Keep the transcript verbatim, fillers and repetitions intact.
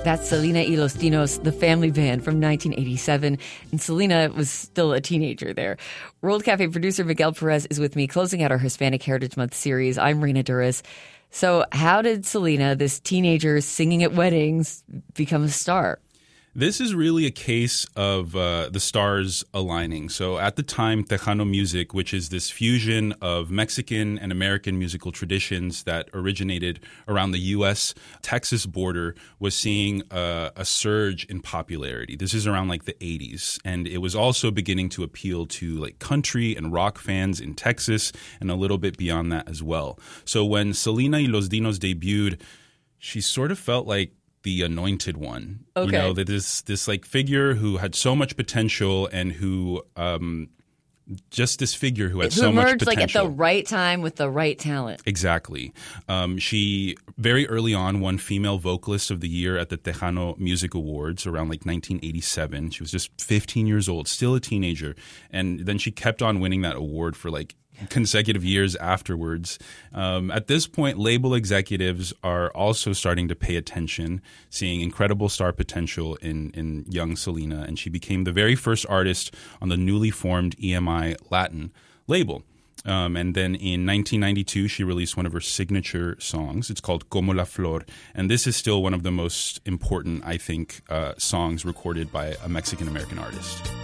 That's Selena y Los Dinos, the family band from nineteen eighty-seven. And Selena was still a teenager there. World Cafe producer Miguel Perez is with me, closing out our Hispanic Heritage Month series. I'm Reina Duras. So how did Selena, this teenager singing at weddings, become a star? This is really a case of uh, the stars aligning. So at the time, Tejano music, which is this fusion of Mexican and American musical traditions that originated around the U S Texas border, was seeing a, a surge in popularity. This is around like the eighties. And it was also beginning to appeal to like country and rock fans in Texas and a little bit beyond that as well. So when Selena y Los Dinos debuted, she sort of felt like the anointed one. Okay. You know, that this this like figure who had so much potential and who um just this figure who had who so much emerged potential. like at the right time with the right talent. Exactly. Um, she very early on won Female Vocalist of the Year at the Tejano Music Awards around like nineteen eighty-seven. She was just fifteen years old, still a teenager. And then she kept on winning that award for like consecutive years afterwards. Um, at this point, label executives are also starting to pay attention, seeing incredible star potential in, in young Selena, and she became the very first artist on the newly formed E M I Latin label. Um, and then in nineteen ninety-two, she released one of her signature songs. It's called Como la Flor, and this is still one of the most important, I think, uh, songs recorded by a Mexican-American artist.